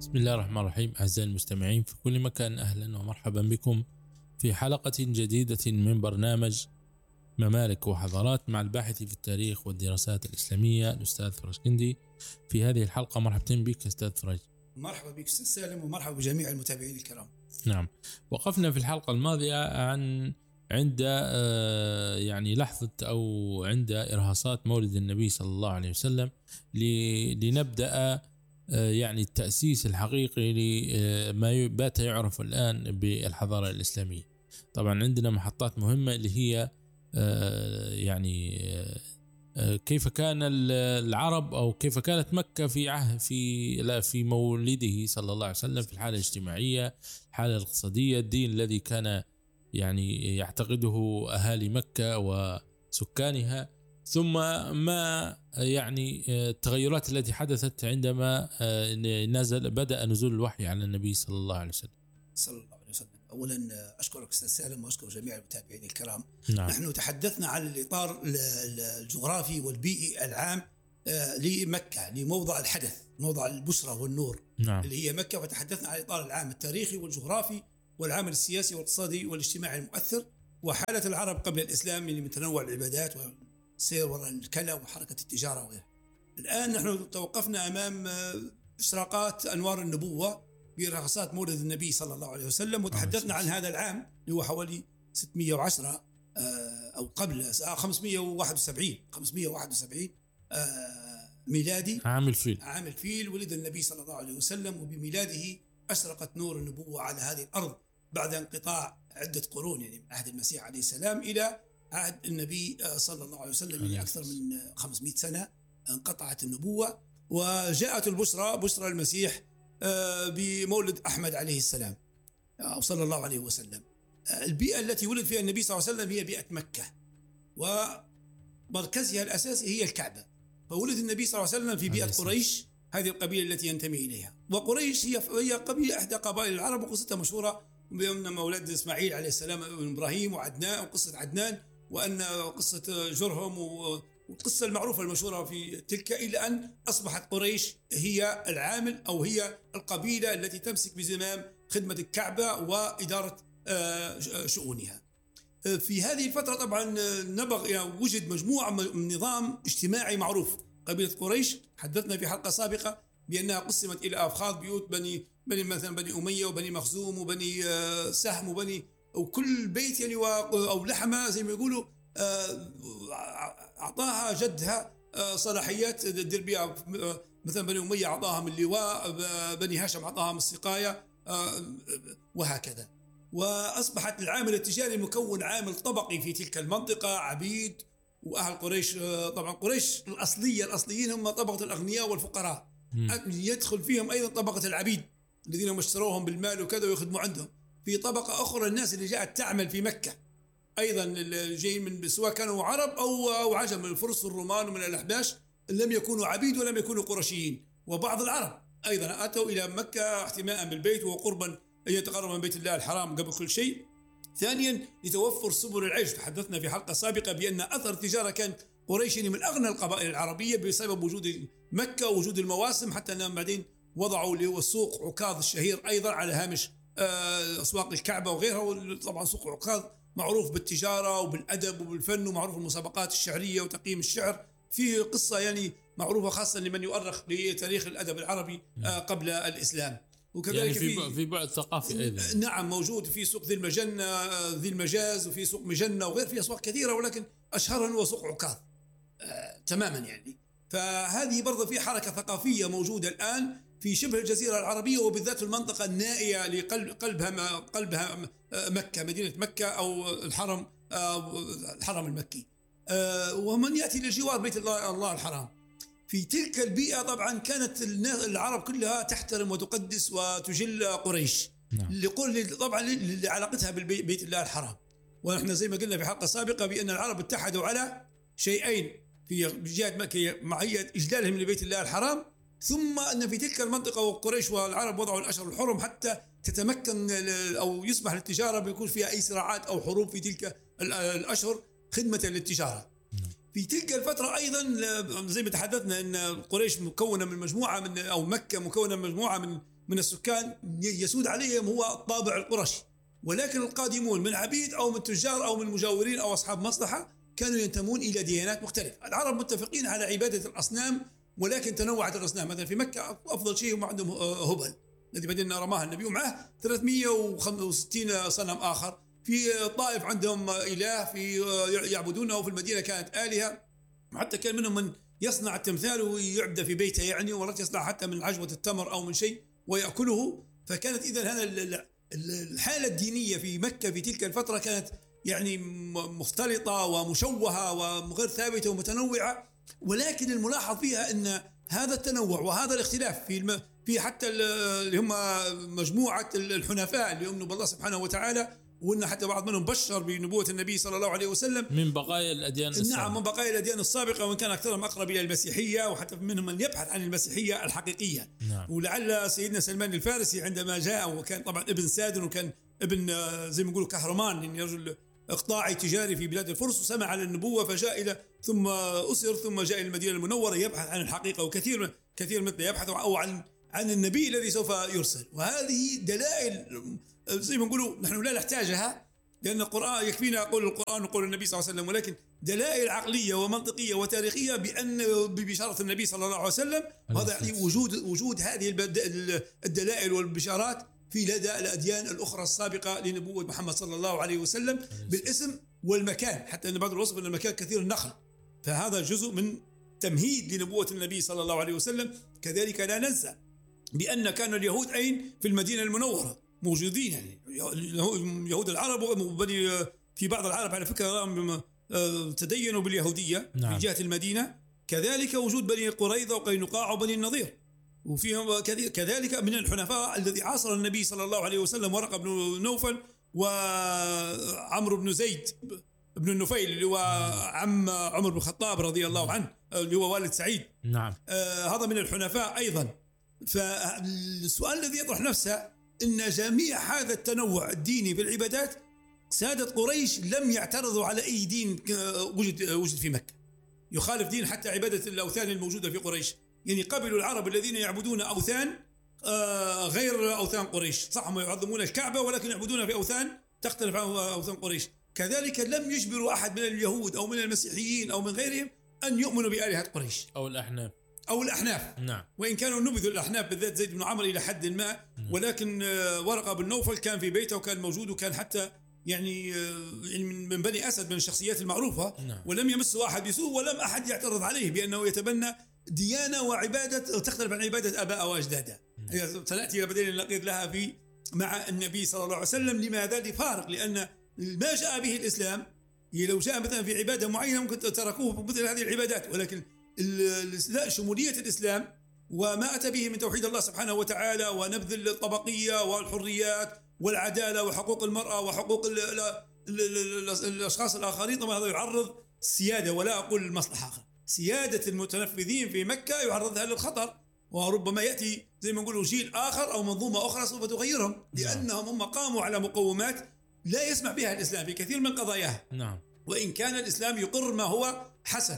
بسم الله الرحمن الرحيم. أعزائي المستمعين في كل مكان، أهلا ومرحبا بكم في حلقة جديدة من برنامج ممالك وحضارات مع الباحث في التاريخ والدراسات الإسلامية الأستاذ فرج كندي. في هذه الحلقة مرحبا بك أستاذ فرج. مرحبا بك أستاذ سالم، ومرحبا بجميع المتابعين الكرام. نعم، وقفنا في الحلقة الماضية عند لحظة أو عند إرهاصات مولد النبي صلى الله عليه وسلم لنبدأ التأسيس الحقيقي لما بات يعرف الآن بالحضارة الإسلامية. طبعا عندنا محطات مهمة اللي هي كيف كان العرب أو كيف كانت مكة في مولده صلى الله عليه وسلم، في الحالة الاجتماعية، الحالة الاقتصادية، الدين الذي كان يعتقده أهالي مكة وسكانها، ثم ما التغيرات التي حدثت عندما بدأ نزول الوحي على النبي صلى الله عليه وسلم. أولا أشكرك أستاذ سالم، وأشكر جميع المتابعين الكرام. نعم. نحن تحدثنا عن الإطار الجغرافي والبيئي العام لمكة، لموضع الحدث، موضع البشرى والنور. نعم. اللي هي مكة، وتحدثنا عن الإطار العام التاريخي والجغرافي والعامل السياسي والاقتصادي والاجتماعي المؤثر، وحالة العرب قبل الإسلام من تنوع العبادات والسير وراء الكلى وحركة التجارة وغيرها. الآن نحن توقفنا أمام إشراقات أنوار النبوة برهصات مولد النبي صلى الله عليه وسلم، وتحدثنا عن هذا العام اللي هو حوالي 610 أو قبل 571 ميلادي، عام الفيل ولد النبي صلى الله عليه وسلم، وبميلاده أشرقت نور النبوة على هذه الأرض بعد انقطاع عدة قرون، من عهد المسيح عليه السلام إلى عهد النبي صلى الله عليه وسلم، أكثر من 500 سنة انقطعت النبوة، وجاءت بشرى المسيح بمولد أحمد عليه السلام أو صلى الله عليه وسلم. البيئة التي ولد فيها النبي صلى الله عليه وسلم هي بيئة مكة، ومركزها الأساسي هي الكعبة. فولد النبي صلى الله عليه وسلم في بيئة قريش، هذه القبيلة التي ينتمي إليها. وقريش هي قبيلة إحدى قبائل العرب، وقصتها مشهورة بأن مولد إسماعيل عليه السلام ابن إبراهيم وعدنان، وقصة عدنان، وأن قصة جرهم، والقصة المعروفة المشهورة في تلك، إلى أن أصبحت قريش هي العامل أو هي القبيلة التي تمسك بزمام خدمة الكعبة وإدارة شؤونها. في هذه الفترة طبعا وجد مجموعة من نظام اجتماعي معروف. قبيلة قريش حدثنا في حلقة سابقة بأنها قسمت إلى أفخاذ بيوت مثلا بني أمية وبني مخزوم وبني سهم وكل بيت أو لحمة زي ما يقولوا أعطاها جدها صلاحيات تدير بها. مثلا بني أمية أعطاها من اللواء، بني هاشم أعطاها من السقاية، وهكذا. وأصبحت العامل التجاري مكون عامل طبقي في تلك المنطقة، عبيد وأهل قريش. طبعا قريش الأصليين هم طبقة الأغنياء والفقراء، يدخل فيهم أيضا طبقة العبيد الذين هم اشتروهم بالمال وكذا ويخدموا عندهم. في طبقة أخرى الناس اللي جاءت تعمل في مكة، أيضا جايين من سواء كانوا عرب أو عجم، من الفرس والرومان ومن الأحباش، لم يكونوا عبيد ولم يكونوا قرشيين. وبعض العرب أيضا أتوا إلى مكة احتماء بالبيت وقربا أن يتقرب من بيت الله الحرام قبل كل شيء. ثانيا لتوفر سبل العيش. تحدثنا في حلقة سابقة بأن أثر التجارة كان قريش من أغنى القبائل العربية بسبب وجود مكة ووجود المواسم، حتى أنهم بعدين وضعوا اللي هو السوق عكاظ الشهير أيضا على هامش أسواق الكعبة وغيرها. طبعا سوق عكاظ معروف بالتجارة وبالأدب وبالفن، ومعروف المسابقات الشعرية وتقييم الشعر. في قصة معروفة خاصة لمن يؤرخ لتاريخ الأدب العربي قبل الإسلام. وكذلك في بعد ثقافي أيضا. نعم، موجود في سوق ذي المجاز، وفي سوق مجنة وغير، في أسواق كثيرة، ولكن أشهرها هو سوق عكاظ تماما. فهذه برضه في حركة ثقافية موجودة الآن في شبه الجزيرة العربية، وبالذات المنطقة النائية لقلبها مكة، مدينة مكة أو الحرم المكي، ومن يأتي للجوار بيت الله الحرام. في تلك البيئة طبعا كانت العرب كلها تحترم وتقدس وتجل قريش. نعم. طبعا لعلاقتها بالبيت الله الحرام. ونحن زي ما قلنا في حلقة سابقة بأن العرب اتحدوا على شيئين في جهة مكة، معية إجلالهم لبيت الله الحرام، ثم أن في تلك المنطقة وقريش والعرب وضعوا الأشهر الحرم حتى تتمكن أو يسمح للتجارة بيكون فيها أي صراعات أو حروب في تلك الأشهر خدمة للتجارة. في تلك الفترة أيضا زي ما تحدثنا أن قريش مكونة من مجموعة أو مكة مكونة من مجموعة من السكان يسود عليهم هو الطابع القرشي، ولكن القادمون من عبيد أو من تجار أو من مجاورين أو أصحاب مصلحة كانوا ينتمون إلى ديانات مختلفة. العرب متفقين على عبادة الأصنام، ولكن تنوعت الأصنام. مثلا في مكة أفضل شيء هم عندهم هبل الذي بدلنا رماه النبي، ومعه 365 صنم آخر. في طائف عندهم إله في يعبدونه، وفي المدينة كانت آلهة، حتى كان منهم من يصنع التمثال ويعبد في بيته يعني، ولا يصنع حتى من عجوة التمر أو من شيء ويأكله. فكانت إذن هذا الحالة الدينية في مكة في تلك الفترة كانت يعني مختلطة ومشوهة وغير ثابتة ومتنوعة. ولكن الملاحظ فيها أن هذا التنوع وهذا الاختلاف في حتى اللي هم مجموعة الحنفاء اللي يؤمنوا بالله سبحانه وتعالى، وأن حتى بعض منهم بشر بنبوة النبي صلى الله عليه وسلم من بقايا الأديان السابقة. نعم، من بقايا الأديان السابقة، وإن كان أكثرهم أقرب إلى المسيحية، وحتى منهم من يبحث عن المسيحية الحقيقية. نعم. ولعل سيدنا سلمان الفارسي عندما جاء، وكان طبعا ابن سادن وكان ابن زي ما يقولوا كهرمان، يعني رجل إقطاعي تجاري في بلاد الفرس، وسمع عن النبوة فجاء إلى ثم أسر ثم جاء إلى المدينة المنورة يبحث عن الحقيقة، وكثير مثله يبحث أو عن النبي الذي سوف يرسل. وهذه دلائل زي ما نقولوا نحن لا نحتاجها، لأن القرآن يكفينا قول القرآن وقول النبي صلى الله عليه وسلم، ولكن دلائل عقلية ومنطقية وتاريخية ببشارة النبي صلى الله عليه وسلم. هذا يعني وجود هذه الدلائل والبشارات في لدى الأديان الأخرى السابقة لنبوة محمد صلى الله عليه وسلم بالاسم والمكان، حتى أن بعض الوصف أن المكان كثير النخل، فهذا جزء من تمهيد لنبوة النبي صلى الله عليه وسلم. كذلك لا ننسى بأن كان اليهود أين في المدينة المنورة موجودين، يعني يهود العرب وبني في بعض العرب على فكرة تدينوا باليهودية. نعم. في جهة المدينة كذلك وجود بني قريظة وقينقاع وبني النضير، وفيهم كذلك من الحنفاء الذي عاصر النبي صلى الله عليه وسلم ورقة بن نوفل وعمرو بن زيد بن النفيل اللي هو عم عمر بن الخطاب رضي الله عنه اللي هو والد سعيد. نعم. هذا من الحنفاء أيضا. فالسؤال الذي يطرح نفسه إن جميع هذا التنوع الديني في العبادات سادة قريش لم يعترضوا على أي دين وجد في مكة يخالف دين حتى عبادة الأوثان الموجودة في قريش. يعني قبلوا العرب الذين يعبدون أوثان غير أوثان قريش، صح هم يعظمون الكعبة ولكن يعبدون في أوثان تختلف عن أوثان قريش. كذلك لم يجبروا أحد من اليهود أو من المسيحيين أو من غيرهم أن يؤمنوا بآلهة قريش أو الأحناف. نعم. وإن كانوا نبذوا الأحناف بالذات زيد بن عمرو إلى حد ما، ولكن ورقة بن نوفل كان في بيته وكان موجود، وكان حتى يعني من بني أسد من الشخصيات المعروفة. نعم. ولم يمسه أحد بسوء ولم أحد يعترض عليه بأنه يتبنى ديانة وعبادة تختلف عن عبادة آباء وأجداده. سنأتي بديل نقيض لها في مع النبي صلى الله عليه وسلم. لماذا؟ لفارق، لأن ما جاء به الإسلام لو جاء مثلا في عبادة معينة ممكن تركوه مثل هذه العبادات، ولكن شمولية الإسلام وما أتى به من توحيد الله سبحانه وتعالى ونبذ الطبقية والحريات والعدالة وحقوق المرأة وحقوق الأشخاص الآخرين، طبعا هذا يعرض السيادة، ولا أقول المصلحة، سيادة المتنفذين في مكة يعرضها للخطر، وربما يأتي زي ما نقولوا جيل آخر أو منظومة أخرى سوف تغيرهم، لأنهم هم قاموا على مقومات لا يسمح بها الإسلام في كثير من قضاياه. نعم. وإن كان الإسلام يقر ما هو حسن،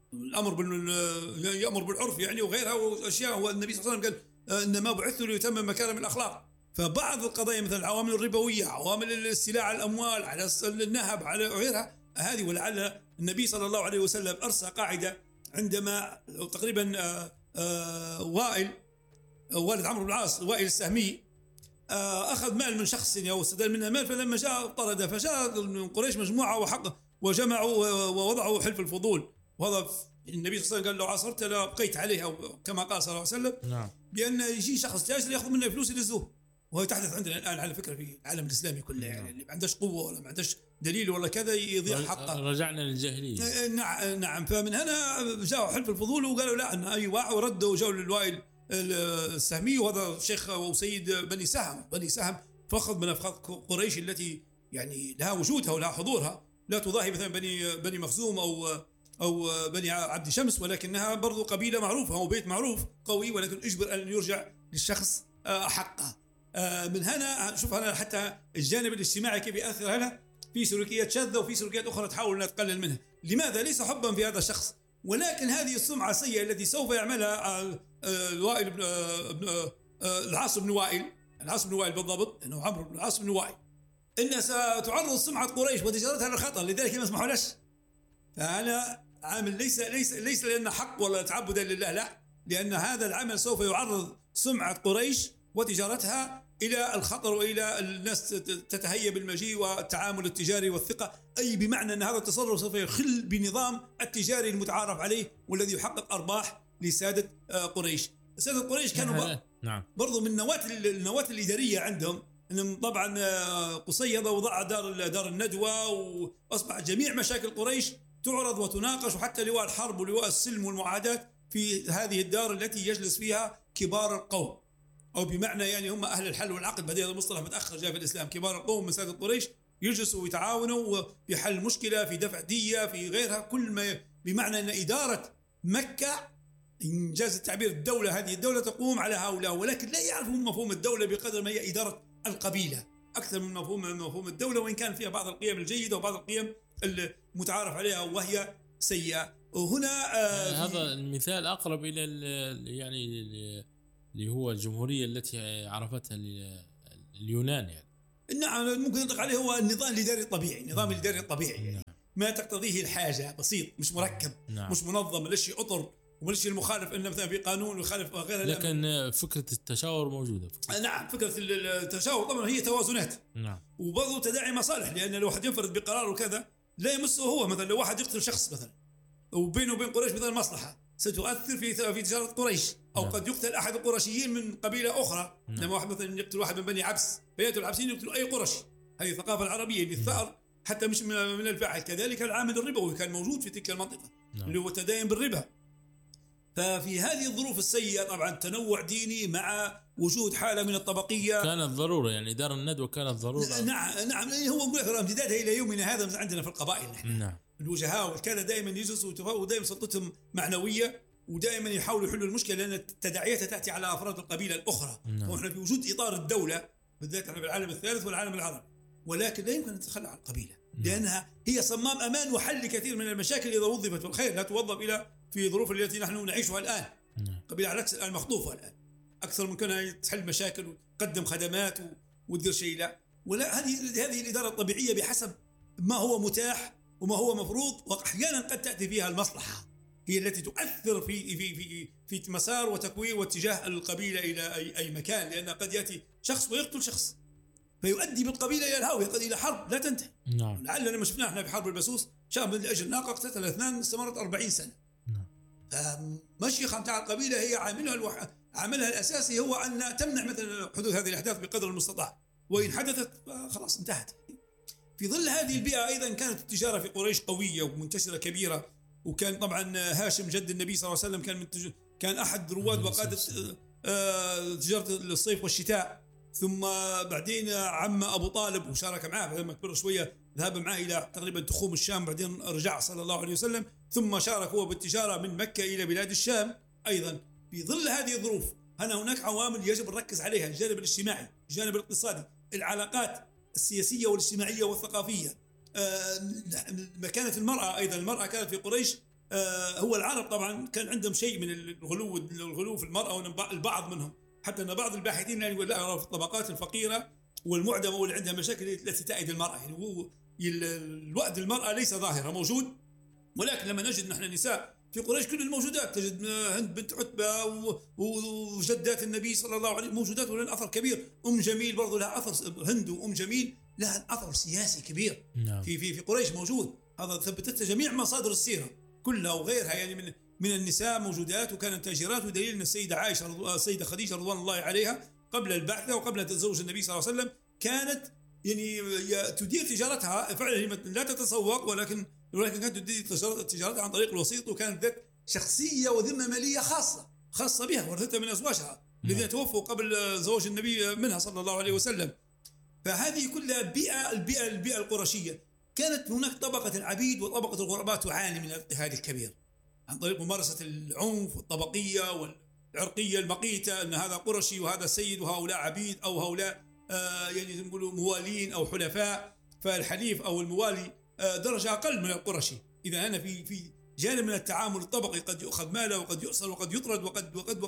يأمر بالعرف يعني وغيرها وأشياء، والنبي صلى الله عليه وسلم قال إنما بعثت ليتمم مكارم الأخلاق. فبعض القضايا مثل العوامل الربوية، عوامل الاستيلاء على الأموال، على النهب، على غيرها هذه، ولعل النبي صلى الله عليه وسلم أرسى قاعدة عندما تقريبا وائل والد عمرو بن العاص وائل السهمي أخذ مال من شخص أو استدل منه مال، فلما جاء طرد، فجاء من قريش مجموعة وجمعوا ووضعوا حلف الفضول، وهذا النبي صلى الله عليه وسلم قال لو عاصرت لبقيت عليها، كما قال صلى الله عليه وسلم. نعم. بأن يجي شخص تاجر يأخذ منه فلوس يلزوه، وهو تحدث عندنا الآن على فكرة في العالم الإسلامي كله، يعني اللي ما عندش قوة ولا ما عندش دليل ولا كذا يضيع حقه. رجعنا للجاهلية. نعم. فمن هنا جاءوا حلف الفضول وقالوا لا أن أي واحد، وردوا وجاءوا للوائل السهمي، وهذا شيخ وسيد بني سهم فخذ من أفخاذ قريش التي يعني لها وجودها ولها حضورها، لا تضاهي مثلا بني مخزوم أو بني عبد شمس، ولكنها برضو قبيلة معروفة أو بيت معروف قوي، ولكن أجبر أن يرجع للشخص حقه. من هنا شوف أنا حتى الجانب الاجتماعي كيف يأثر هنا في سلوكيات شاذة وفي سلوكيات أخرى تحاول أن تقلل منها. لماذا؟ ليس حبا في هذا الشخص، ولكن هذه السمعة السيئة التي سوف يعملها الوائل العاص بن وائل، العاص بن وائل بالضبط انه عمرو بن العاص بن وائل، ان ستعرض سمعه قريش وتجارتها للخطر، لذلك ما يسمحوا لش. فانا عامل ليس لان حق ولا تعبدا لله، لا، لان هذا العمل سوف يعرض سمعه قريش وتجارتها الى الخطر والى الناس تتهيأ بالمجيء والتعامل التجاري والثقه، اي بمعنى ان هذا التصرف سوف يخل بنظام التجاري المتعارف عليه والذي يحقق ارباح لساده قريش. ساده قريش كانوا نعم برضو من النواة الاداريه عندهم انهم طبعا قصي وضع دار الندوه، واصبح جميع مشاكل قريش تعرض وتناقش، وحتى لواء الحرب ولواء السلم والمعاداه في هذه الدار التي يجلس فيها كبار القوم، او بمعنى يعني هم اهل الحل والعقد. بعدين هذا المصطلح متاخر جاء في الاسلام. كبار القوم من ساده قريش يجلسوا ويتعاونوا في حل مشكله، في دفع ديه، في غيرها، كل ما بمعنى ان اداره مكه انجاز التعبير الدوله، هذه الدوله تقوم على هؤلاء، ولكن لا يعرفون مفهوم الدوله بقدر ما هي اداره القبيله اكثر من مفهوم الدوله، وان كان فيها بعض القيم الجيده وبعض القيم المتعارف عليها وهي سيئه. وهنا هذا المثال اقرب الى يعني اللي هو الجمهوريه التي عرفتها اليونان يعني. نعم ممكن نطلق عليه هو النظام الاداري الطبيعي، النظام الاداري الطبيعي يعني ما تقتضيه الحاجه، بسيط مش مركب، مش منظم، ملش اطر وملش المخالف انه مثلا في قانون ويخالف غيرها. لكن فكره التشاور موجوده. نعم فكره التشاور طبعا هي توازنات، نعم، وبرضه تداعي مصالح، لان لو واحد ينفرد بقرار وكذا لا يمسه هو. مثلا لو واحد يقتل شخص مثلا وبينه وبين قريش مثلا مصلحه ستؤثر في تجاره قريش، او قد يقتل احد القرشيين من قبيله اخرى. لما واحد مثلا يقتل واحد من بني عبس فياتوا العبسيين يقتلوا اي قرشي. هذه الثقافه العربيه للثأر حتى مش من الفاعل. كذلك العامل الربوي كان موجود في تلك المنطقه اللي هو التداين بالربا. ففي هذه الظروف السيئه طبعا تنوع ديني مع وجود حاله من الطبقيه كانت ضروره، يعني دار الندوه كانت ضروره. نعم هو نقول لك امتدادها الى يومنا هذا عندنا في القبائل نحن. نعم الوجهاء والكذا دائما يجلسوا ودائما سلطتهم معنويه، ودائما يحاولوا يحلوا المشكله لان تداعياتها تاتي على افراد القبيله الاخرى. ونحن في وجود اطار الدوله بالذات في العالم الثالث والعالم العربي، ولكن لا يمكن ان نتخلى عن القبيله لانها هي صمام امان وحل كثير من المشاكل اذا وظفت بالخير. لا توظف الى في ظروف التي نحن نعيشها الان. القبيله على العكس الان مخطوفه الان اكثر من كونها تحل مشاكل وتقدم خدمات وتدير شيء، لا. ولا هذه الاداره الطبيعيه بحسب ما هو متاح وما هو مفروض، واحيانا قد تاتي فيها المصلحه هي التي تؤثر في مسار وتكوين واتجاه القبيله الى اي مكان، لان قد ياتي شخص ويقتل شخص فيؤدي بالقبيله الى الهاويه، قد الى حرب لا تنتهي. نعم. لعلنا لما شفناه احنا في حرب البسوس شاب من اجل ناقه قتل اثنان استمرت 40 سنه. مشيخه نتاع القبيله هي عاملها الاساسي هو ان تمنع مثل حدوث هذه الاحداث بقدر المستطاع، وان حدثت خلاص انتهت. في ظل هذه البيئه ايضا كانت التجاره في قريش قويه ومنتشره كبيره، وكان طبعا هاشم جد النبي صلى الله عليه وسلم كان احد رواد وقاده تجاره الصيف والشتاء. ثم بعدين عم ابو طالب وشارك معه لما كبر شويه، ذهب معه الى تقريبا تخوم الشام، بعدين رجع صلى الله عليه وسلم، ثم شارك هو بالتجاره من مكه الى بلاد الشام ايضا. في ظل هذه الظروف هناك عوامل يجب نركز عليها: الجانب الاجتماعي، الجانب الاقتصادي، العلاقات السياسيه والاجتماعيه والثقافيه، مكانه المراه. ايضا المراه كانت في قريش هو العرب طبعا كان عندهم شيء من الغلو في المراه، والبعض منهم حتى ان بعض الباحثين يعني يقول لا، في الطبقات الفقيره والمعدمه واللي عندها مشاكل التي تأيد المراه، يعني هو الوأد المراه ليس ظاهره موجود. ولكن لما نجد نحن نساء في قريش كل الموجودات، تجد هند بنت عتبه وجدات النبي صلى الله عليه وسلم موجودات ولها اثر كبير. جميل برضو لها اثر، هند جميل لها اثر سياسي كبير. نعم. في قريش موجود، هذا ثبتته جميع مصادر السيره كلها وغيرها، يعني من النساء موجودات وكانت تاجرات. ودليل ان السيده عائشه السيده خديجه رضوان الله عليها قبل البعثه وقبل تزوج النبي صلى الله عليه وسلم كانت يعني تدير تجارتها فعلا، هي لا تتسوق ولكن كانت تدير تجارتها عن طريق الوسيط، وكانت ذات شخصيه وذمه ماليه خاصه بها ورثتها من ازواجها الذين توفوا قبل زواج النبي منها صلى الله عليه وسلم. فهذه كلها البيئه القرشيه. كانت هناك طبقه العبيد وطبقه الغرباء تعاني من الاضطهاد الكبير عن طريق ممارسه العنف والطبقيه والعرقيه المقيته، ان هذا قرشي وهذا سيد وهؤلاء عبيد، او هؤلاء يعني نقولوا موالين او حلفاء، فالحليف او الموالي درجه اقل من القرشي. اذا انا في جانب من التعامل الطبقي قد يؤخذ ماله وقد يؤسر وقد يطرد وقد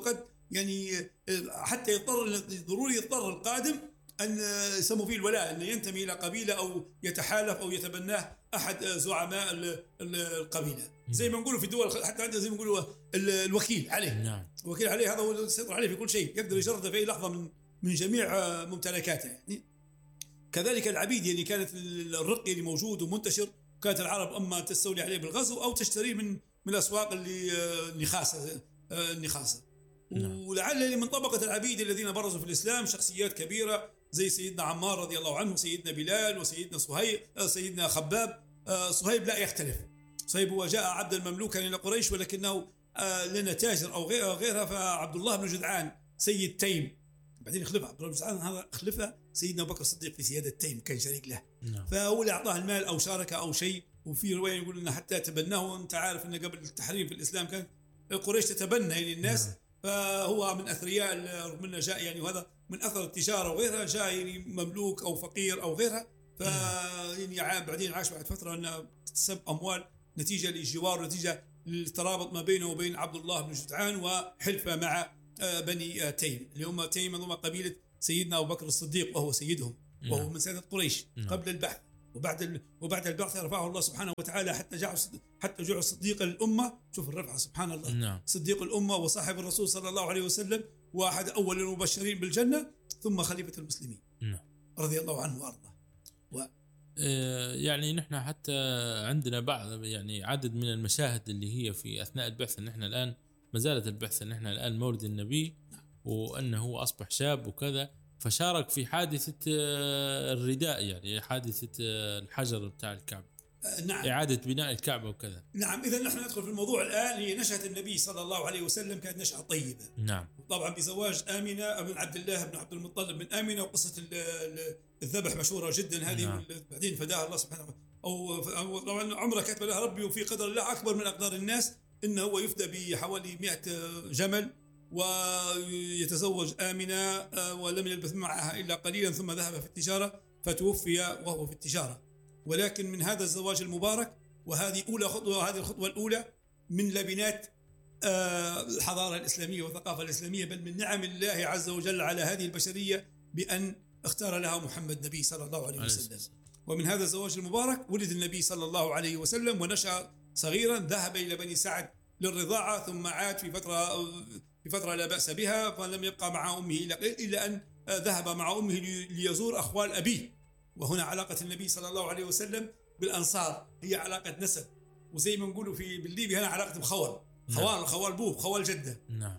يعني حتى ضروري يضطر القادم أن يسموا فيه الولاء، أن ينتمي إلى قبيلة أو يتحالف أو يتبناه أحد زعماء القبيلة، زي ما نقولوا في الدول حتى عندنا زي ما نقولوا الوكيل عليه. نعم. الوكيل عليه هذا هو اللي يسيطر عليه في كل شيء، يقدر يجرده في أي لحظة من جميع ممتلكاته. يعني كذلك العبيد، يعني كانت الرق اللي موجود ومنتشر، كانت العرب أما تستولي عليه بالغزو أو تشتريه من الأسواق اللي النخاسة. ولعل من طبقة العبيد الذين برزوا في الإسلام شخصيات كبيرة زي سيدنا عمار رضي الله عنه، سيدنا بلال، وسيدنا سيدنا خباب. صهيب لا يختلف، صهيب هو جاء عبدا مملوكا إلى قريش ولكنه لنا تاجر أو غيرها. فعبد الله بن جدعان سيد تيم، بعدين خلفه عبد الله بن جدعان، هذا خلفه سيدنا أبو بكر الصديق في سيادة تيم، كان شريك له. فهو اللي أعطاه المال أو شاركه أو شيء. وفي رواية يقول إنه حتى تبناه، وأنت عارف إنه قبل التحريم في الإسلام كان قريش تتبنى يعني الناس. فهو من أثرياء، رغم أنه جاء يعني، وهذا من أثر التجارة وغيرها، جاء يعني مملوك أو فقير أو غيرها. يعني بعدين عاش بعد فترة أنه تكسب أموال نتيجة للجوار، نتيجة للترابط ما بينه وبين عبد الله بن جدعان وحلفه مع بني تيم، اللي هم تيم هم قبيلة سيدنا أبو بكر الصديق وهو سيدهم، وهو من سادة قريش قبل البعث. وبعد البعث رفعه الله سبحانه وتعالى حتى جعل صديق الأمة. شوف الرفعة سبحان الله. صديق الأمة وصاحب الرسول صلى الله عليه وسلم، وأحد أول المبشرين بالجنة، ثم خليفة المسلمين رضي الله عنه وأرضاه. يعني نحن حتى عندنا بعض يعني عدد من المشاهد اللي هي في أثناء البعث، إن نحن الآن ما زالت البعث، إن نحن الآن مولد النبي وأنه أصبح شاب وكذا، فشارك في حادثة الرداء، يعني حادثة الحجر بتاع الكعبة. نعم. إعادة بناء الكعبة وكذا. نعم. إذا نحن ندخل في الموضوع الآن. هي نشأة النبي صلى الله عليه وسلم كانت نشأة طيبة. نعم. طبعا بزواج آمنة بن عبد الله بن عبد المطلب من آمنة، وقصة الذبح مشهورة جدا هذه. نعم. بعدين فداها الله سبحانه وتعالى، أو طبعا عمره كتب لها ربي، وفي قدر الله أكبر من أقدار الناس إنه هو يفدى بحوالي 100 جمل، ويتزوج آمنة ولم يلبث معها إلا قليلا، ثم ذهب في التجارة فتوفي وهو في التجارة. ولكن من هذا الزواج المبارك، وهذه أولى خطوة، هذه الخطوة الأولى من لبنات الحضارة الإسلامية والثقافة الإسلامية، بل من نعم الله عز وجل على هذه البشرية بأن اختار لها محمد نبي صلى الله عليه وسلم. ومن هذا الزواج المبارك ولد النبي صلى الله عليه وسلم، ونشأ صغيرا، ذهب إلى بني سعد للرضاعة، ثم عاد في فترة لا بأس بها، فلم يبقى مع أمه إلا أن ذهب مع أمه ليزور أخوال أبيه. وهنا علاقة النبي صلى الله عليه وسلم بالأنصار هي علاقة نسب، وزي ما نقولوا بالليبي هنا علاقة بخول. خوال بوه، خوال جدة. نعم.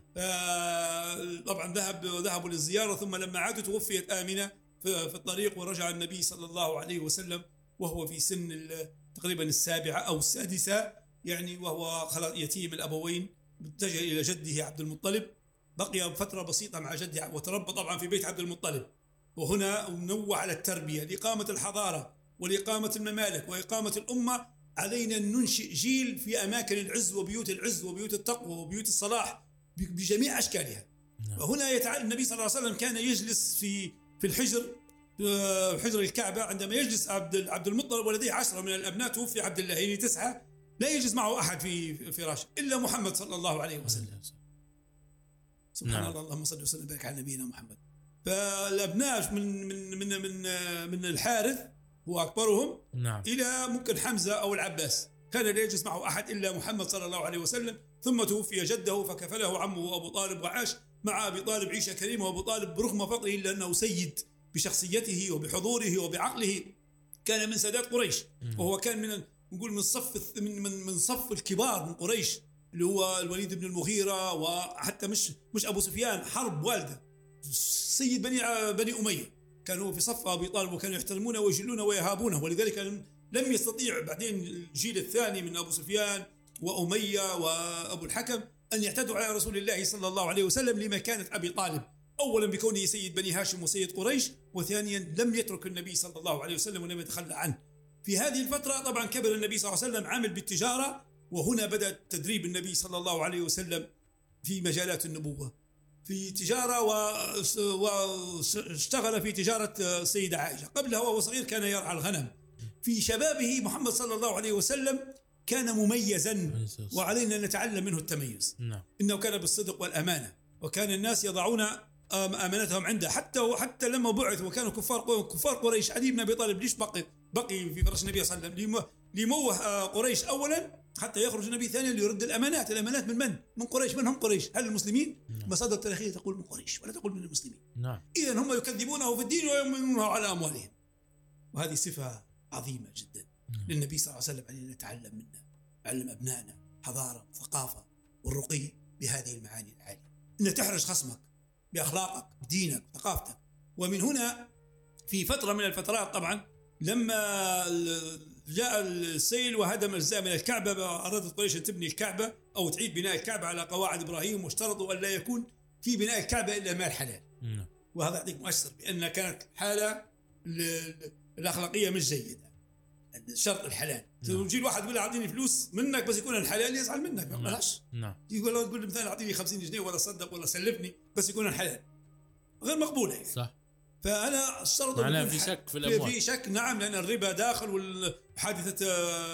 طبعا ذهبوا للزيارة، ثم لما عادوا توفيت آمنة في الطريق، ورجع النبي صلى الله عليه وسلم وهو في سن تقريبا 7 أو 6 يعني، وهو يتيم الأبوين، اتجه إلى جده عبد المطلب، بقي فترة بسيطة مع جده، وتربى طبعا في بيت عبد المطلب. وهنا نوع على التربية لإقامة الحضارة ولإقامة الممالك وإقامة الأمة. علينا أن ننشئ جيل في أماكن العز وبيوت العز وبيوت التقوى وبيوت الصلاح بجميع أشكالها. وهنا النبي صلى الله عليه وسلم كان يجلس في حجر الكعبة، عندما يجلس عبد المطلب ولديه 10 من الأبناء، توفي عبد الله يعني 9، لا يجلس معه أحد في فراشه إلا محمد صلى الله عليه وسلم. سبحان الله. اللهم صل وسلم وبارك على نبينا محمد. فالأبناء من الحارث هو أكبرهم. نعم. إلى ممكن حمزة أو العباس، كان لا يجلس معه أحد إلا محمد صلى الله عليه وسلم. ثم توفي جده فكفله عمه أبو طالب، وعاش مع أبي طالب عيشة كريمة. وأبو طالب برغم فقره إلا أنه سيد بشخصيته وبحضوره وبعقله، كان من سادات قريش، وهو كان من صف الكبار من قريش، اللي هو الوليد بن المغيرة، وحتى مش أبو سفيان حرب والده سيد بني أمية، كانوا في صف أبي طالب، وكانوا يحترمونه ويجلونه ويهابونه. ولذلك لم يستطيع بعدين الجيل الثاني من أبو سفيان وأمية وأبو الحكم أن يعتدوا على رسول الله صلى الله عليه وسلم لمكانة أبي طالب، أولا بكونه سيد بني هاشم وسيد قريش، وثانيا لم يترك النبي صلى الله عليه وسلم ولم يتخلى عنه. في هذه الفترة طبعا كبر النبي صلى الله عليه وسلم، عامل بالتجارة، وهنا بدأ تدريب النبي صلى الله عليه وسلم في مجالات النبوة، في تجارة، واشتغل في تجارة السيدة عائشة. قبلها وهو صغير كان يرعى الغنم. في شبابه محمد صلى الله عليه وسلم كان مميزا، وعلينا أن نتعلم منه التميز. نعم. إنه كان بالصدق والأمانة، وكان الناس يضعون امانتهم عنده، حتى لما بعث وكانوا كفار قريش. علي بن ابي طالب ليش بقي في فرش النبي صلى الله عليه وسلم؟ ليموه قريش اولا حتى يخرج النبي ثانيا ليرد الامانات من قريش. من هم قريش؟ هل المسلمين؟ مصادر تاريخيه تقول من قريش ولا تقول من المسلمين. نعم. اذا هم يكذبونه في الدين ويؤمنونه على اموالهم، وهذه صفه عظيمه جدا للنبي صلى الله عليه وسلم. علينا نتعلم منه، علم ابنائنا حضاره وثقافه والرقي بهذه المعاني العاليه، ان تحرج خصمك باخلاقك بدينك بثقافتك. ومن هنا في فتره من الفترات طبعا لما جاء السيل وهدم اجزاء من الكعبه، ارادت قريش ان تبني الكعبه او تعيد بناء الكعبه على قواعد ابراهيم، واشترطوا ان لا يكون في بناء الكعبه الا مال حلال. وهذا يعطيك مؤشر بان كانت الحاله الاخلاقيه مش جيده. الشرط الحلال. يجي الواحد يقول اعطيني فلوس منك بس يكون الحلال، يزعل منك ما يقبلهاش. يقول مثلا اعطيني 50 جنيه ولا صدق ولا سلفني بس يكون الحلال، غير مقبوله يعني. صح. فانا اشترط معناها في شك في الاموال، في شك. نعم، لان الربا داخل، وحادثه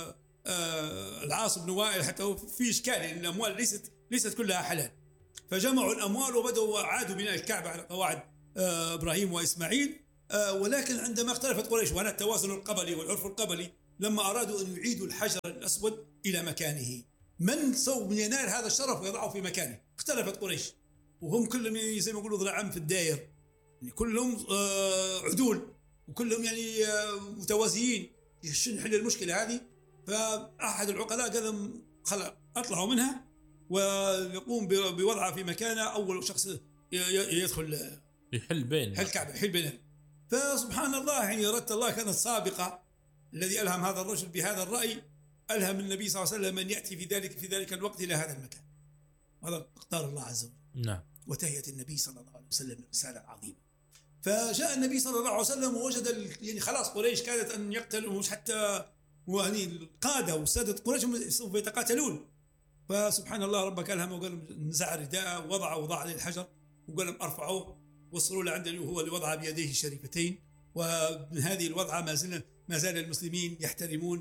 العاص بن وائل حتى في اشكال، لان الاموال ليست كلها حلال. فجمعوا الاموال وبداوا عادوا بناء الكعبه على قواعد ابراهيم واسماعيل. ولكن عندما اختلفت قريش، وهنا التوازن القبلي والعرف القبلي، لما ارادوا ان يعيدوا الحجر الاسود الى مكانه، من سوف ينال هذا الشرف ويضعه في مكانه؟ اختلفت قريش، وهم كلهم زي ما يقولوا ضلعان في الداير، يعني كلهم عدول وكلهم يعني متوازيين. شو نحل المشكله هذه؟ فاحد العقلاء قال لهم اطلعوا منها ويقوم بوضعها في مكانه. اول شخص يدخل يحل بين الكعبه، يحل بينهم. فسبحان الله، يعني اراده الله كانت سابقه. الذي الهم هذا الرجل بهذا الراي الهم النبي صلى الله عليه وسلم ان ياتي في ذلك الوقت الى هذا المكان. هذا اقدار الله عز وجل. نعم. وتهيأ النبي صلى الله عليه وسلم رساله عظيمه. فجاء النبي صلى الله عليه وسلم ووجد يعني خلاص قريش كادت ان يقتلوا، مش حتى يعني القاده وساده قريش سوف يتقاتلون. فسبحان الله ربك الهم وقال نزع رداءه ووضع عليه الحجر وقال لهم ارفعوه وصلوا له عند هو اللي وضع بيديه الشريفتين. ومن هذه الوضعه ما زال المسلمين يحترمون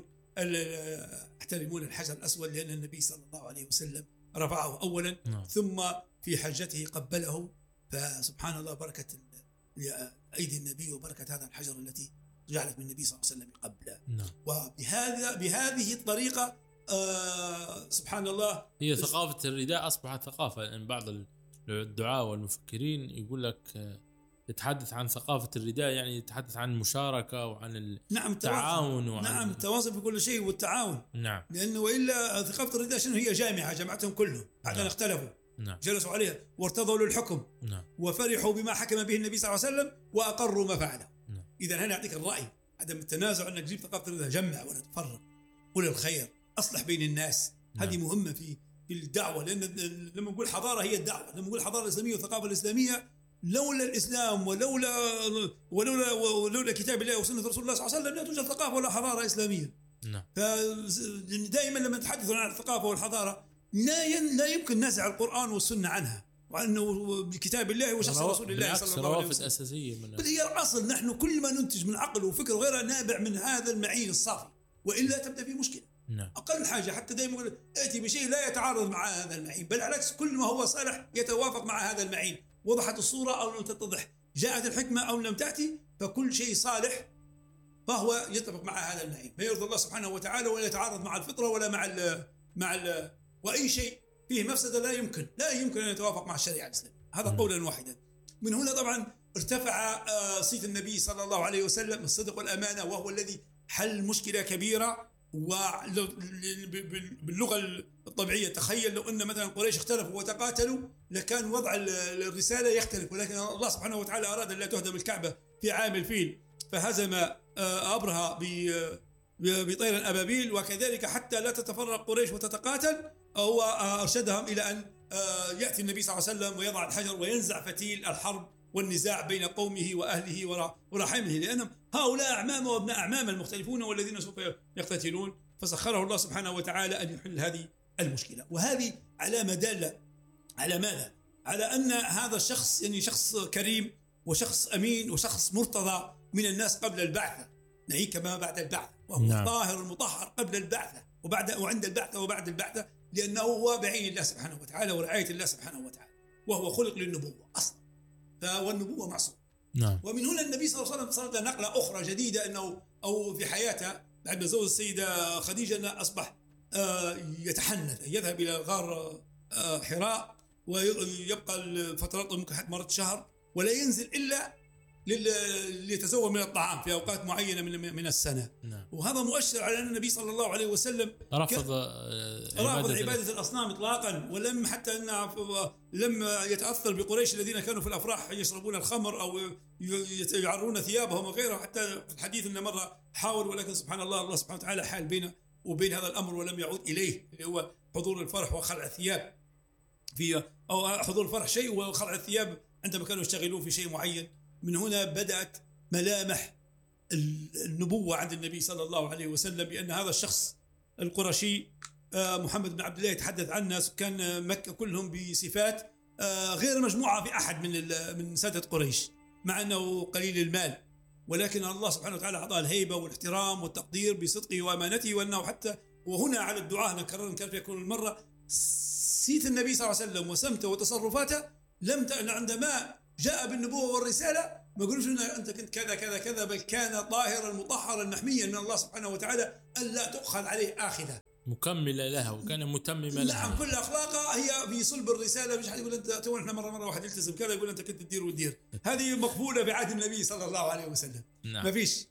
الحجر الاسود، لان النبي صلى الله عليه وسلم رفعه اولا ثم في حجته قبله. فسبحان الله بركه ايدي النبي وبركه هذا الحجر التي جعلت من النبي صلى الله عليه وسلم قبله. وبهذه الطريقه سبحان الله هي ثقافه الرداء اصبحت ثقافه. ان بعض الدعاة والمفكرين يقول لك يتحدث عن ثقافة الرداء، يعني يتحدث عن المشاركة وعن التعاون نعم التواصل في كل شيء والتعاون. نعم. لأنه وإلا ثقافة الرداء شنو هي؟ جامعة جمعتهم كلهم بعد أن اختلفوا. نعم. جلسوا عليها وارتضوا للحكم. نعم. وفرحوا بما حكم به النبي صلى الله عليه وسلم وأقروا ما فعله. نعم. إذا هنا يعطيك الرأي، عدم التنازع، أنك تجيب ثقافة الرداء، جمع ولا تفرق، قل الخير، أصلح بين الناس. نعم. هذه مهمة في الدعوة، لأن لما نقول حضارة هي الدعوة. لما نقول حضارة الإسلامية والثقافة الإسلامية، لولا الإسلام ولولا كتاب الله وسنة رسول الله صلى الله عليه وسلم لا توجد ثقافة ولا حضارة إسلامية. نعم. فدائما لما نتحدث عن الثقافة والحضارة لا يمكن نزع القرآن والسنة عنها، وأنه بكتاب الله وشخص رسول الله صلى الله عليه وسلم أساسية بل هي الأصل. نحن كل ما ننتج من عقل وفكر غير نابع من هذا المعين الصافي، وإلا تبدأ في مشكلة. نعم. أقل حاجة حتى دائما يقول ائتي بشيء لا يتعارض مع هذا المعين، بل على العكس كل ما هو صالح يتوافق مع هذا المعين. وضحت الصورة أو لم تتضح، جاءت الحكمة أو لم تأتي، فكل شيء صالح فهو يتفق مع هذا المعين، فيرضى الله سبحانه وتعالى ولا يتعارض مع الفطرة ولا مع ال وأي شيء فيه مفسدة لا يمكن أن يتوافق مع الشريعة الإسلامية. هذا قولا واحدا. من هنا طبعا ارتفع صيت النبي صلى الله عليه وسلم الصدق والأمانة، وهو الذي حل مشكلة كبيرة. وباللغة الطبيعية تخيل لو أن مثلا قريش اختلفوا وتقاتلوا لكان وضع الرسالة يختلف، ولكن الله سبحانه وتعالى أراد أن لا تهدم الكعبة في عام الفيل، فهزم أبرهة بطير أبابيل، وكذلك حتى لا تتفرق قريش وتتقاتل هو أرشدهم إلى أن يأتي النبي صلى الله عليه وسلم ويضع الحجر وينزع فتيل الحرب والنزاع بين قومه وأهله ورحمه، لأنهم هؤلاء أعمام وابناء أعمام المختلفون والذين سوف يقتتلون. فسخره الله سبحانه وتعالى أن يحل هذه المشكلة. وهذه علامة دالة على ماذا؟ على أن هذا الشخص يعني شخص كريم وشخص أمين وشخص مرتضى من الناس قبل البعثة، نعيك كما بعد البعثة، وهو نعم. الطاهر المطهر قبل البعثة وعند البعثة وبعد البعثة، لأنه هو بعين الله سبحانه وتعالى ورعاية الله سبحانه وتعالى. وهو خلق للنبوة أصلا، والنبوة معصوم. نعم. ومن هنا النبي صلى الله عليه وسلم صارت نقلة أخرى جديدة، أنه أو في حياته بعد ما زوج السيدة خديجة أنه أصبح يتحنث، يذهب إلى غار حراء ويبقى فترات ممكن حتى مرة شهر، ولا ينزل إلا ليتزود من الطعام في أوقات معينة من السنة. نعم. وهذا مؤشر على أن النبي صلى الله عليه وسلم رفض عبادة الأصنام إطلاقا، ولم حتى أنه لم يتأثر بقريش الذين كانوا في الأفراح يشربون الخمر أو يعرون ثيابهم وغيره. حتى في الحديث أن مرة حاول، ولكن سبحان الله سبحانه وتعالى حال بينه وبين هذا الأمر ولم يعود إليه، اللي هو حضور الفرح وخلع الثياب أو حضور الفرح شيء وخلع الثياب عندما كانوا يشتغلون في شيء معين. من هنا بدأت ملامح النبوة عند النبي صلى الله عليه وسلم، بأن هذا الشخص القرشي محمد بن عبد الله يتحدث عنه سكان مكة كلهم بصفات غير مجموعة في أحد من سادة قريش، مع أنه قليل المال، ولكن الله سبحانه وتعالى أعطاه الهيبة والاحترام والتقدير بصدقه وأمانته. وأنه حتى وهنا على الدعاء نكرر كان في كل مرة سيت النبي صلى الله عليه وسلم وسمته وتصرفاته عندما جاء بالنبوة والرسالة ما يقولوش أنت كنت كذا كذا كذا، بل كان طاهرا مطهرا محميا من الله سبحانه وتعالى ألا تؤخذ عليه آخذة، مكملة لها، وكان متمما لها. نعم، كل أخلاقه هي في صلب الرسالة. مش حد يقول أنت تو إحنا مرة واحد يلتزم كذا يقول أنت كنت تدير وتدير، هذه مقبولة بعهد النبي صلى الله عليه وسلم. نعم. ما فيش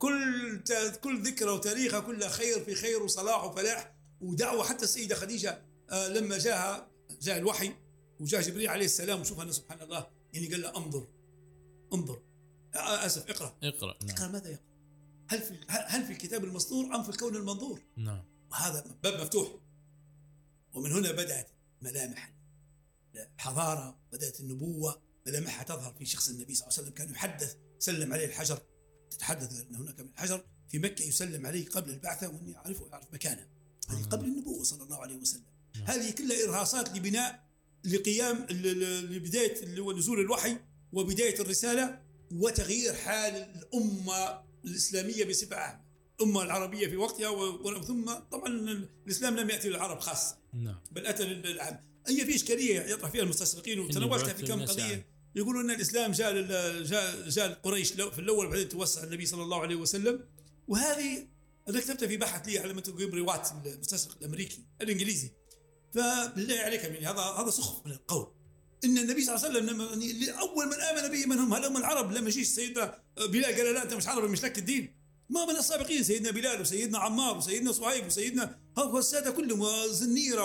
كل ذكرى وتاريخها كلها خير في خير وصلاح وفلاح ودعوة. حتى السيدة خديجة لما جاء الوحي وجاء جبريل عليه السلام وشوف أن سبحان الله يعني قال له انظر آسف اقرأ. نعم. اقرأ ماذا يقرأ؟ هل في الكتاب المسطور أم في الكون المنظور؟ نعم. وهذا باب مفتوح. ومن هنا بدأت ملامح الحضارة، بدأت النبوة ملامحها تظهر في شخص النبي صلى الله عليه وسلم. كان يحدث سلم عليه الحجر، تتحدث أن هناك من الحجر في مكة يسلم عليه قبل البعثة وأني يعرف مكانه. هذه قبل النبوة صلى الله عليه وسلم. هذه كلها إرهاصات لقيام لبداية نزول الوحي وبداية الرسالة وتغيير حال الأمة الإسلامية بصفة عامة، الأمة العربية في وقتها. ثم طبعا الإسلام لم يأتي للعرب خاصة، بل أتى للعالم. هي في إشكالية يطرح فيها المستشرقين وتناولتها في كم قضية. يقولون أن الإسلام جاء قريش في الأول بعدين توسع النبي صلى الله عليه وسلم. وهذه أنا كتبتها في بحث لي على متى روات المستشرق الأمريكي الإنجليزي. فبالله عليك من هذا سخف من القول. إن النبي صلى الله عليه وسلم أول من آمن به من هم؟ هل هم العرب؟ لما يجيش سيدنا بلال قال لا أنت مش عربي مش لك الدين. ما من السابقين سيدنا بلال وسيدنا عمار وسيدنا صهيب وسيدنا السادة كلهم وزنيرة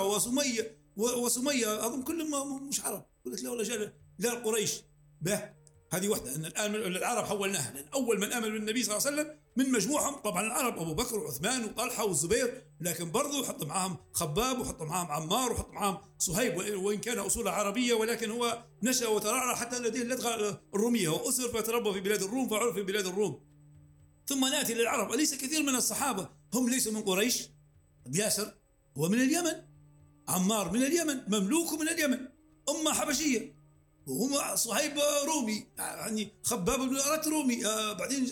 وسمية أظن كلهم مش عرب. قلت له والله لا القريش به. هذه واحدة، أن العرب حولناها، لأن أول من آمن بالنبي صلى الله عليه وسلم من مجموعهم طبعا العرب أبو بكر وعثمان وطلحة والزبير، لكن برضو حط معهم خباب وحط معهم عمار وحط معهم صهيب، وإن كان أصوله عربية ولكن هو نشأ وترعرع حتى لديه اللدغة الرومية، وأسر فتربى في بلاد الروم فعرف في بلاد الروم. ثم نأتي للعرب، أليس كثير من الصحابة هم ليسوا من قريش؟ ياسر هو من اليمن، عمار من اليمن، مملوك من اليمن، أمة حبشية، وهم صهيب رومي، يعني خباب بن الأرت رومي، بعدين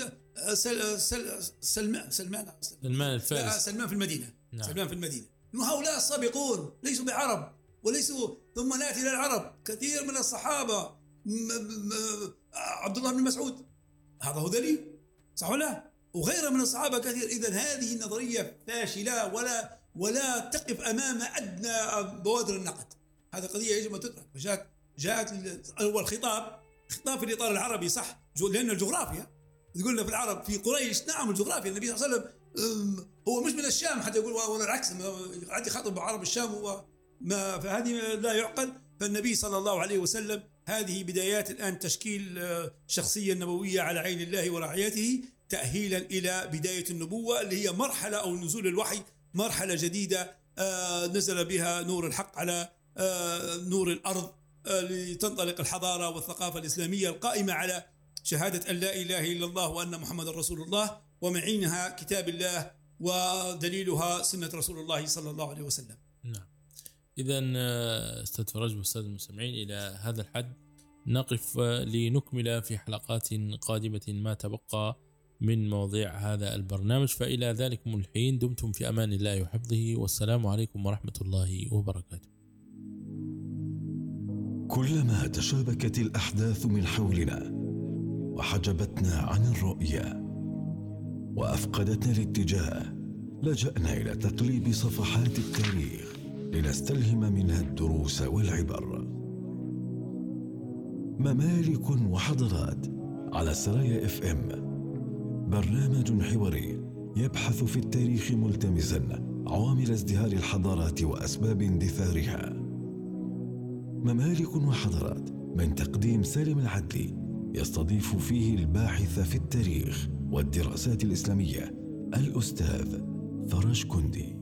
سلمان الفارس، سلمان في المدينة. نعم. سلمان في المدينة. هؤلاء السابقون ليسوا بعرب وليسوا. ثم نأتي للعرب، كثير من الصحابة عبد الله بن مسعود هذا هو دليل، صح ولا؟ وغيره من الصحابة كثير. إذن هذه النظرية فاشلة ولا تقف أمام أدنى بوادر النقد. هذه قضية يجب أن تدرك. جاءت أول خطاب في الإطار العربي، صح، لأن الجغرافيا تقول في العرب في قريش، نعم الجغرافيا. النبي صلى الله عليه وسلم هو مش من الشام حتى يقول ولا العكس، قاعد يخاطب بعرب الشام فهذه لا يعقل. فالنبي صلى الله عليه وسلم هذه بدايات الآن تشكيل شخصية نبوية على عين الله ورعايته، تأهيلا إلى بداية النبوة اللي هي مرحلة أو نزول الوحي، مرحلة جديدة نزل بها نور الحق على نور الأرض لتنطلق الحضارة والثقافة الإسلامية القائمة على شهادة أن لا إله إلا الله وأن محمد رسول الله، ومعينها كتاب الله ودليلها سنة رسول الله صلى الله عليه وسلم. نعم. إذن أستاذ فرج وأستاذ المستمعين، إلى هذا الحد نقف لنكمل في حلقات قادمة ما تبقى من مواضيع هذا البرنامج. فإلى ذلكم الحين دمتم في أمان الله وحفظه، والسلام عليكم ورحمة الله وبركاته. كلما تشابكت الأحداث من حولنا وحجبتنا عن الرؤية وأفقدتنا الاتجاه، لجأنا إلى تقليب صفحات التاريخ لنستلهم منها الدروس والعبر. ممالك وحضارات على سرايا FM، برنامج حواري يبحث في التاريخ ملتمسا عوامل ازدهار الحضارات وأسباب اندثارها. ممالك وحضارات من تقديم سالم العدلي، يستضيف فيه الباحث في التاريخ والدراسات الإسلامية الأستاذ فرج كندي.